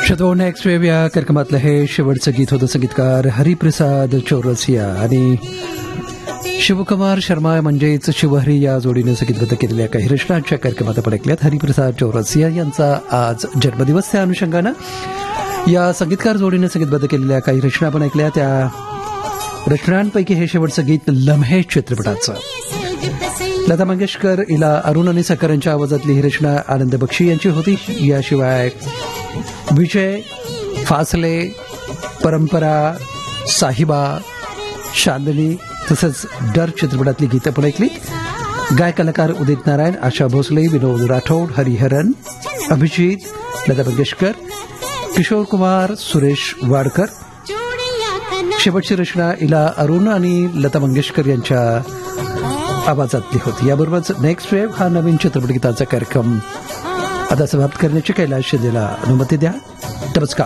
शतो next wave या कार्यक्रमातलं हे शेवटचं गीत होतं. संगीतकार हरिप्रसाद चौरसिया आणि शिवकुमार शर्मा म्हणजेच शिवहरी या जोडीने संगीतबद्ध केलेल्या काही रचनांच्या कार्यक्रमात आपण ऐकल्यात. हरिप्रसाद चौरसिया यांचा आज जन्मदिवस, त्या अनुषंगानं या संगीतकार जोडीने संगीतबद्ध केलेल्या काही रचना आपण ऐकल्या. त्या रचनांपैकी हे शेवटचं गीत लम्हे चित्रपटाचं. लता मंगेशकर, इला अरुण आणि सकर यांच्या आवाजातली ही रचना आनंद बक्षी यांची होती. याशिवाय विजय, फासले, परंपरा, साहिबा, चांदनी तसंच डर चित्रपटातली गीतं पण ऐकली. गायक कलाकार उदित नारायण, आशा भोसले, विनोद राठोड, हरिहरन, अभिजित, लता मंगेशकर, किशोर कुमार, सुरेश वाडकर. शेवटची रचना इला अरुण आणि लता मंगेशकर यांच्या आवाजातली होती. याबरोबरच नेक्स्ट वेव्ह हा नवीन चित्रपट गीताचा कार्यक्रम आता समाप्त करण्याची कैलाश शिंदेला अनुमती द्या. नमस्कार.